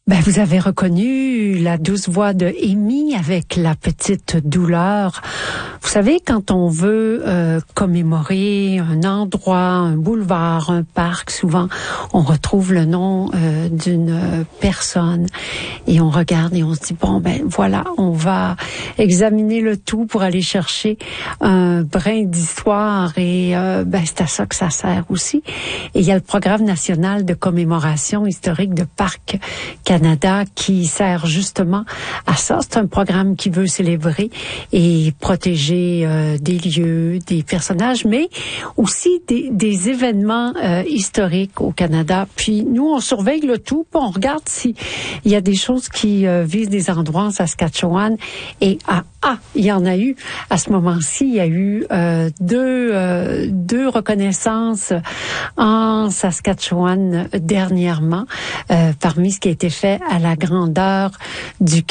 Ben, vous avez reconnu la douce voix de Amy avec La petite douleur. Vous savez, quand on veut commémorer un endroit, un boulevard, un parc, souvent on retrouve le nom d'une personne et on regarde et on se dit, bon, ben voilà, on va examiner le tout pour aller chercher un brin d'histoire et ben c'est à ça que ça sert aussi. Et il y a le programme national de commémoration historique de Parc Canada qui sert justement à ça. C'est un programme qui veut célébrer et protéger des lieux, des personnages, mais aussi des événements historiques au Canada. Puis nous, on surveille le tout, puis on regarde s'il y a des choses qui visent des endroits en Saskatchewan. Et il y en a eu. À ce moment-ci, il y a eu deux reconnaissances en Saskatchewan dernièrement, parmi ce qui a été fait à la grandeur du